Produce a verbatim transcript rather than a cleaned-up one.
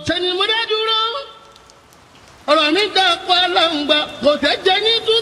sẹ́ni mo dá dúró ọ̀rọ̀ mi dà pa làǹgbà kò tẹ́ jẹ́ ní tú